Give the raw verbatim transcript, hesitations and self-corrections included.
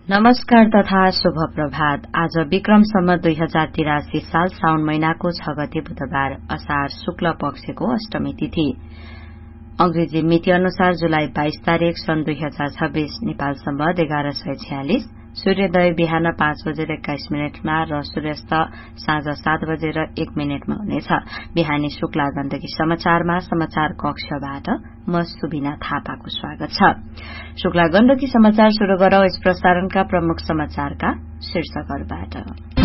नमस्कार तथा शुभ प्रभात। आज विक्रम सम्वत दुई हजार तिरासी साल साउन महिनाको छ गते बुधबार असार शुक्ल पक्षको अष्टमी तिथि। अंग्रेजी मिति अनुसार जुलाई बाइस तारीक सन् दुई हजार छब्बीस नेपाल सम्वत एघार सय छयालिस। सूर्योदय बिहान पाँच बजेर एक्काइस मिनटमा र सूर्यास्त साँझ सात बजेर एक मिनटमा हुनेछ। बिहानी शुक्ला गण्डकी समाचारमा समाचार कक्षबाट म सुबिना थापाको स्वागत छ। शुक्ला गण्डकी समाचार शुरू गरौं यस प्रसारणका प्रमुख समाचारका शीर्षकहरूबाट।